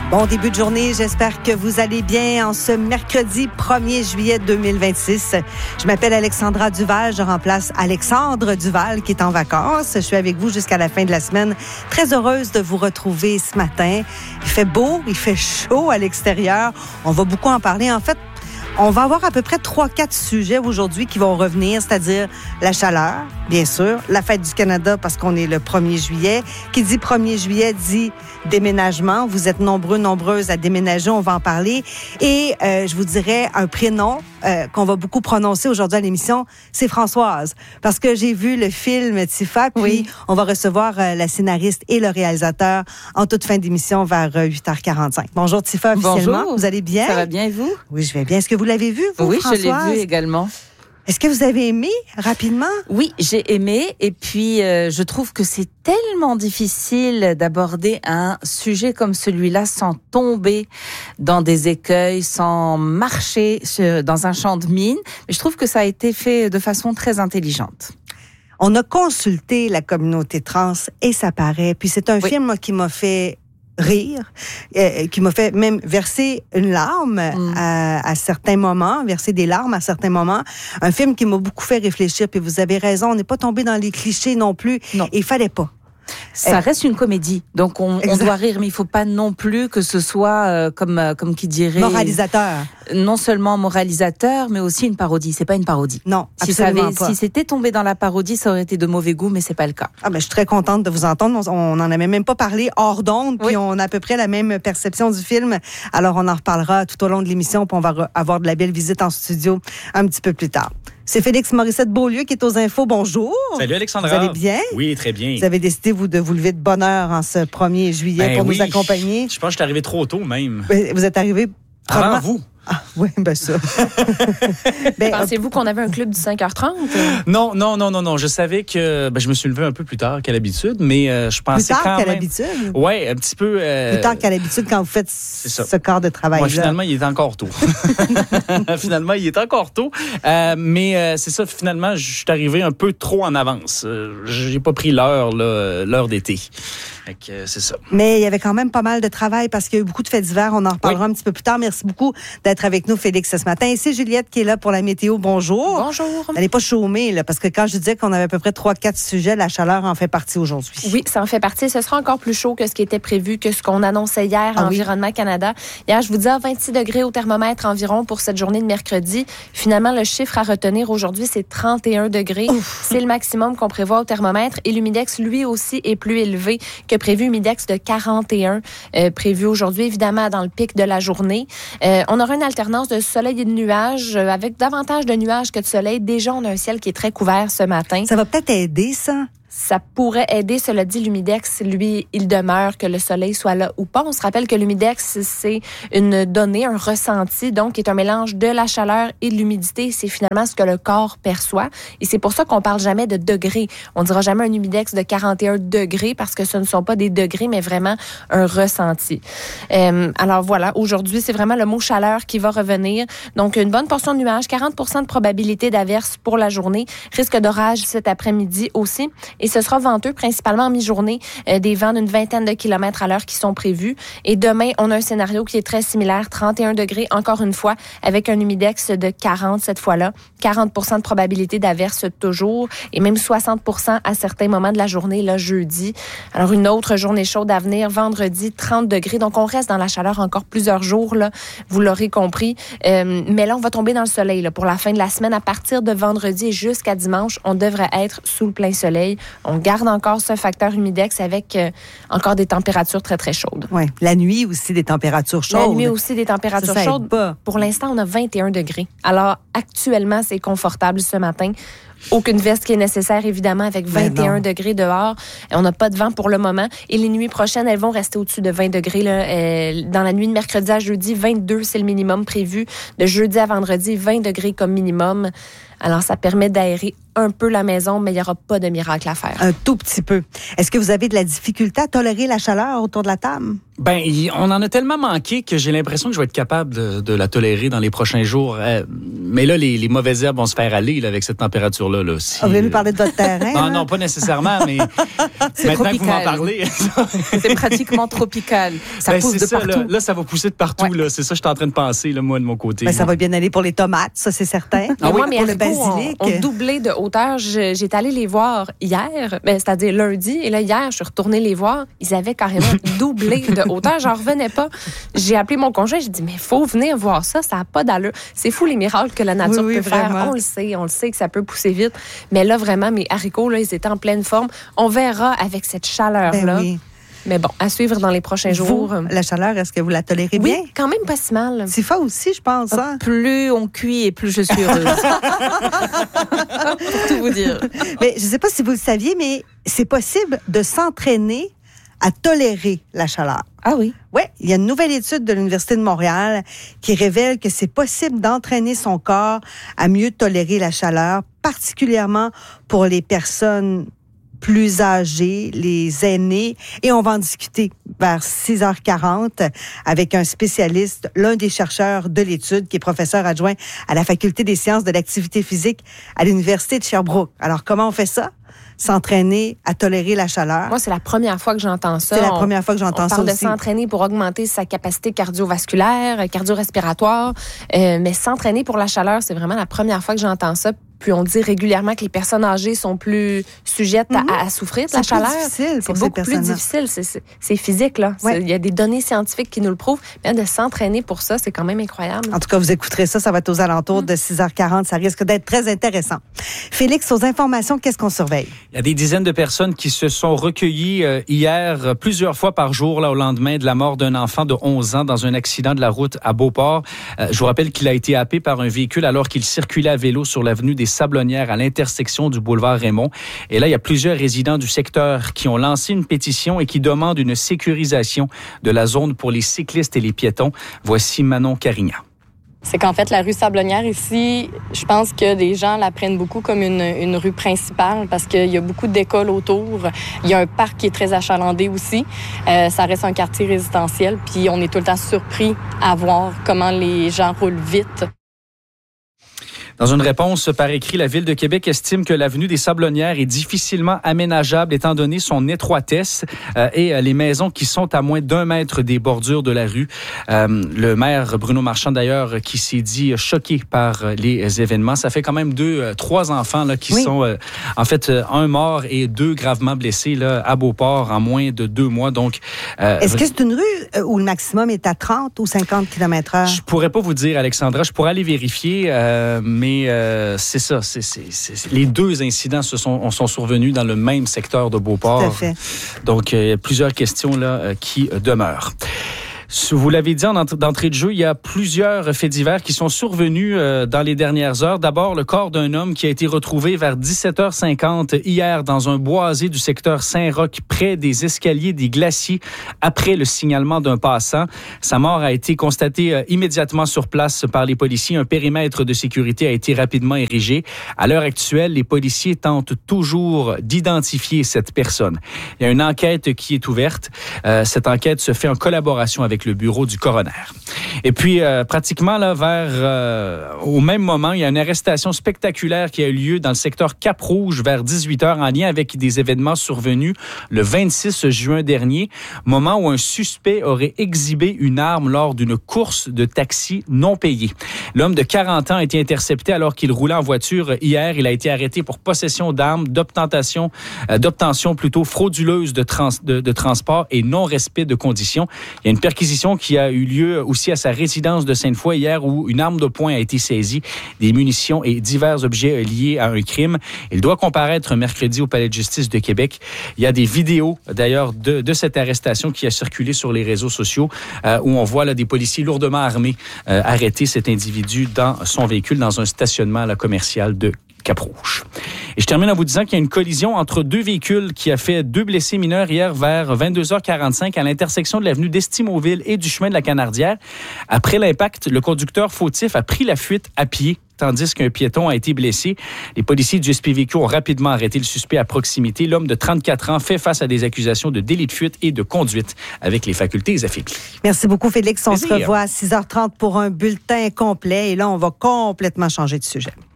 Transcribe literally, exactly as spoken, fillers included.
Bon début de journée, j'espère que vous allez bien en ce mercredi premier juillet deux mille vingt-six. Je m'appelle Alexandra Duval, je remplace Alexandre Duval qui est en vacances. Je suis avec vous jusqu'à la fin de la semaine. Très heureuse de vous retrouver ce matin. Il fait beau, il fait chaud à l'extérieur. On va beaucoup en parler. En fait, on va avoir à peu près trois, quatre sujets aujourd'hui qui vont revenir, c'est-à-dire la chaleur, bien sûr, la fête du Canada parce qu'on est le premier juillet. Qui dit premier juillet dit déménagement. Vous êtes nombreux, nombreuses à déménager, on va en parler. Et euh, je vous dirais un prénom euh, qu'on va beaucoup prononcer aujourd'hui à l'émission, c'est Françoise. Parce que j'ai vu le film Tifa, puis oui. on va recevoir euh, la scénariste et le réalisateur en toute fin d'émission vers euh, huit heures quarante-cinq. Bonjour Tifa, officiellement. Bonjour. Vous allez bien? Ça va bien et vous? Oui, je vais bien. Est-ce que vous l'avez vu, vous, oui, Françoise? Oui, je l'ai vu également. Est-ce que vous avez aimé, rapidement? Oui, j'ai aimé. Et puis, euh, je trouve que c'est tellement difficile d'aborder un sujet comme celui-là sans tomber dans des écueils, sans marcher sur, dans un champ de mine. Mais je trouve que ça a été fait de façon très intelligente. On a consulté la communauté trans et ça paraît. Puis c'est un oui. film qui m'a fait rire, euh, qui m'a fait même verser une larme mm. à, à certains moments, verser des larmes à certains moments. Un film qui m'a beaucoup fait réfléchir. Puis vous avez raison, on n'est pas tombé dans les clichés non plus. Non. Et il fallait pas. Ça euh, reste une comédie, donc on, on doit rire, mais il faut pas non plus que ce soit euh, comme euh, comme qui dirait moralisateur. Non seulement moralisateur, mais aussi une parodie. C'est pas une parodie. Non, si absolument ça avait, pas. Si c'était tombé dans la parodie, ça aurait été de mauvais goût, mais c'est pas le cas. Ah ben je suis très contente de vous entendre. On, on en avait même pas parlé hors d'onde, puis oui. on a à peu près la même perception du film. Alors on en reparlera tout au long de l'émission, puis on va re- avoir de la belle visite en studio un petit peu plus tard. C'est Félix Morissette-Beaulieu qui est aux infos. Bonjour. Salut Alexandra. Vous allez bien? Oui, très bien. Vous avez décidé, vous, de vous lever de bonne heure en ce premier juillet ben pour oui. nous accompagner. Je pense que je suis arrivé trop tôt même. Vous êtes arrivé probablement... Avant vous. Ah, oui, ben ça. ben, Pensez-vous qu'on avait un club du cinq heures trente? Non, non, non, non, non. Je savais que ben, je me suis levé un peu plus tard qu'à l'habitude, mais euh, je pensais quand même... Plus tard qu'à même... l'habitude? Oui, un petit peu... Euh... Plus tard qu'à l'habitude quand vous faites ce corps de travail-là. Ouais, finalement, il est encore tôt. finalement, il est encore tôt. Euh, mais euh, c'est ça, finalement, je suis arrivé un peu trop en avance. Euh, j'ai pas pris l'heure, là, l'heure d'été. Fait que, euh, c'est ça. Mais il y avait quand même pas mal de travail parce qu'il y a eu beaucoup de faits divers. On en reparlera oui. un petit peu plus tard. Merci beaucoup d'être avec nous, Félix, ce matin. Et c'est Juliette qui est là pour la météo. Bonjour. Bonjour. Elle n'est pas chômée, là, parce que quand je disais qu'on avait à peu près trois, quatre sujets, la chaleur en fait partie aujourd'hui. Oui, ça en fait partie. Ce sera encore plus chaud que ce qui était prévu, que ce qu'on annonçait hier à ah, Environnement oui. Canada. Hier, je vous disais vingt-six degrés au thermomètre environ pour cette journée de mercredi. Finalement, le chiffre à retenir aujourd'hui, c'est trente et un degrés. Ouf. C'est le maximum qu'on prévoit au thermomètre. Et l'humidex, lui aussi, est plus élevé que prévu. Humidex de quarante et un euh, prévu aujourd'hui, évidemment, dans le pic de la journée. Euh, on aura une alternance de soleil et de nuages, euh, avec davantage de nuages que de soleil. Déjà, on a un ciel qui est très couvert ce matin. Ça va peut-être aider, ça? Ça pourrait aider, cela dit, l'humidex, lui, il demeure que le soleil soit là ou pas. On se rappelle que l'humidex, c'est une donnée, un ressenti, donc, qui est un mélange de la chaleur et de l'humidité. C'est finalement ce que le corps perçoit. Et c'est pour ça qu'on parle jamais de degrés. On dira jamais un humidex de quarante et un degrés parce que ce ne sont pas des degrés, mais vraiment un ressenti. Euh, alors voilà, aujourd'hui, c'est vraiment le mot chaleur qui va revenir. Donc, une bonne portion de nuages, quarante pour cent de probabilité d'averse pour la journée. Risque d'orage cet après-midi aussi. Et ce sera venteux, principalement en mi-journée, euh, des vents d'une vingtaine de kilomètres à l'heure qui sont prévus. Et demain, on a un scénario qui est très similaire, trente et un degrés, encore une fois, avec un humidex de quarante cette fois-là. quarante pour cent de probabilité d'averse toujours, et même soixante pour cent à certains moments de la journée, là, jeudi. Alors, une autre journée chaude à venir, vendredi, trente degrés. Donc, on reste dans la chaleur encore plusieurs jours, là, vous l'aurez compris. Euh, mais là, on va tomber dans le soleil, là, pour la fin de la semaine. À partir de vendredi jusqu'à dimanche, on devrait être sous le plein soleil. On garde encore ce facteur humidex avec euh, encore des températures très, très chaudes. Oui, la nuit aussi, des températures chaudes. La nuit aussi, des températures ça, ça chaudes. Pas. Pour l'instant, on a vingt et un degrés. Alors, actuellement, c'est confortable ce matin. Aucune veste qui est nécessaire, évidemment, avec vingt et un degrés dehors. On n'a pas de vent pour le moment. Et les nuits prochaines, elles vont rester au-dessus de vingt degrés. Là. Euh, dans la nuit de mercredi à jeudi, vingt-deux, c'est le minimum prévu. De jeudi à vendredi, vingt degrés comme minimum. Alors, ça permet d'aérer un peu la maison, mais il n'y aura pas de miracle à faire. Un tout petit peu. Est-ce que vous avez de la difficulté à tolérer la chaleur autour de la table? Ben, on en a tellement manqué que j'ai l'impression que je vais être capable de, de la tolérer dans les prochains jours. Euh, mais là, les, les mauvaises herbes vont se faire aller là, avec cette température-là. Là, si, On voulait nous parler de votre terrain? Non, non, pas nécessairement, mais c'est maintenant tropical. que vous m'en parlez... c'est pratiquement tropical. Ça ben, pousse de ça, partout. Là, là, ça va pousser de partout. Ouais. Là. C'est ça que je suis en train de penser, là, moi, de mon côté. Ben, ça va bien aller pour les tomates, ça, c'est certain. Ah, oui, moi, mes pour le haricots basilic. ont, ont doublé de hauteur. Je, j'étais allée les voir hier, ben, c'est-à-dire lundi. Et là, hier, je suis retournée les voir. Ils avaient carrément doublé de hauteur. J'en revenais pas. J'ai appelé mon conjoint. J'ai dit, mais il faut venir voir ça. Ça n'a pas d'allure. C'est fou les miracles que la nature oui, oui, peut vraiment. faire. On le sait. On le sait que ça peut pousser vite. Mais là, vraiment, mes haricots, là, ils étaient en pleine forme. On verra avec cette chaleur-là. Ben oui. Mais bon, à suivre dans les prochains vous, pour la chaleur, est-ce que vous la tolérez oui, bien? quand même pas si mal. C'est ça aussi, je pense. Hein? Plus on cuit et plus je suis heureuse. Pour tout vous dire. Mais je ne sais pas si vous le saviez, mais c'est possible de s'entraîner à tolérer la chaleur. Ah oui? Oui, il y a une nouvelle étude de l'Université de Montréal qui révèle que c'est possible d'entraîner son corps à mieux tolérer la chaleur, particulièrement pour les personnes plus âgés, les aînés, et on va en discuter vers six heures quarante avec un spécialiste, l'un des chercheurs de l'étude, qui est professeur adjoint à la Faculté des sciences de l'activité physique à l'Université de Sherbrooke. Alors, comment on fait ça? S'entraîner à tolérer la chaleur. Moi, c'est la première fois que j'entends ça. C'est la on, première fois que j'entends ça aussi. On parle de s'entraîner pour augmenter sa capacité cardiovasculaire, cardio-respiratoire, euh, mais s'entraîner pour la chaleur, c'est vraiment la première fois que j'entends ça. Puis on dit régulièrement que les personnes âgées sont plus sujettes mm-hmm. à, à souffrir de la c'est chaleur. Plus difficile pour c'est beaucoup plus difficile. C'est, c'est, c'est physique, là. Ouais. Il y a des données scientifiques qui nous le prouvent. Mais de s'entraîner pour ça, c'est quand même incroyable. En tout cas, vous écouterez ça, ça va être aux alentours mm. de six heures quarante. Ça risque d'être très intéressant. Félix, aux informations, qu'est-ce qu'on surveille? Il y a des dizaines de personnes qui se sont recueillies euh, hier euh, plusieurs fois par jour, là, au lendemain de la mort d'un enfant de onze ans dans un accident de la route à Beauport. Euh, je vous rappelle qu'il a été happé par un véhicule alors qu'il circulait à vélo sur l'avenue des Sablonnières à l'intersection du boulevard Raymond. Et là, il y a plusieurs résidents du secteur qui ont lancé une pétition et qui demandent une sécurisation de la zone pour les cyclistes et les piétons. Voici Manon Carignan. C'est qu'en fait, la rue Sablonnière ici, je pense que les gens la prennent beaucoup comme une, une rue principale parce qu'il y a beaucoup d'écoles autour. Il y a un parc qui est très achalandé aussi. Euh, ça reste un quartier résidentiel, puis on est tout le temps surpris à voir comment les gens roulent vite. Dans une réponse par écrit, la Ville de Québec estime que l'avenue des Sablonnières est difficilement aménageable étant donné son étroitesse euh, et euh, les maisons qui sont à moins d'un mètre des bordures de la rue. Euh, le maire Bruno Marchand, d'ailleurs, qui s'est dit choqué par euh, les événements. Ça fait quand même deux, euh, trois enfants là, qui oui. sont, euh, en fait, euh, un mort et deux gravement blessés là, à Beauport en moins de deux mois. Donc, euh, Est-ce que c'est une rue où le maximum est à trente ou cinquante kilomètres heure? Je pourrais pas vous dire, Alexandra. Je pourrais aller vérifier, euh, mais Mais euh, c'est ça. C'est, c'est, c'est, les deux incidents se sont, sont survenus dans le même secteur de Beauport. Tout à fait. Donc, il y a plusieurs questions là qui demeurent. Vous l'avez dit en d'entrée de jeu, il y a plusieurs faits divers qui sont survenus dans les dernières heures. D'abord, le corps d'un homme qui a été retrouvé vers dix-sept heures cinquante hier dans un boisé du secteur Saint-Roch, près des escaliers des Glaciers, après le signalement d'un passant. Sa mort a été constatée immédiatement sur place par les policiers. Un périmètre de sécurité a été rapidement érigé. À l'heure actuelle, les policiers tentent toujours d'identifier cette personne. Il y a une enquête qui est ouverte. Euh, cette enquête se fait en collaboration avec le bureau du coroner. Et puis, euh, pratiquement là, vers euh, au même moment, il y a une arrestation spectaculaire qui a eu lieu dans le secteur Cap-Rouge vers dix-huit heures en lien avec des événements survenus le vingt-six juin dernier, moment où un suspect aurait exhibé une arme lors d'une course de taxi non payée. L'homme de quarante ans a été intercepté alors qu'il roulait en voiture hier. Il a été arrêté pour possession d'armes, d'obtentation, euh, d'obtention plutôt frauduleuse de, trans, de, de transport et non-respect de conditions. Il y a une perquisition qui a eu lieu aussi à sa résidence de Sainte-Foy hier où une arme de poing a été saisie, des munitions et divers objets liés à un crime. Il doit comparaître mercredi au Palais de justice de Québec. Il y a des vidéos d'ailleurs de, de cette arrestation qui a circulé sur les réseaux sociaux euh, où on voit là, des policiers lourdement armés euh, arrêter cet individu dans son véhicule dans un stationnement là, commercial de Cap-Rouge. Et je termine en vous disant qu'il y a une collision entre deux véhicules qui a fait deux blessés mineurs hier vers vingt-deux heures quarante-cinq à l'intersection de l'avenue d'Estimauville et du chemin de la Canardière. Après l'impact, le conducteur fautif a pris la fuite à pied, tandis qu'un piéton a été blessé. Les policiers du S P V Q ont rapidement arrêté le suspect à proximité. L'homme de trente-quatre ans fait face à des accusations de délit de fuite et de conduite avec les facultés affaiblies. Merci beaucoup, Félix. On Plaisir. se revoit à six heures trente pour un bulletin complet. Et là, on va complètement changer de sujet.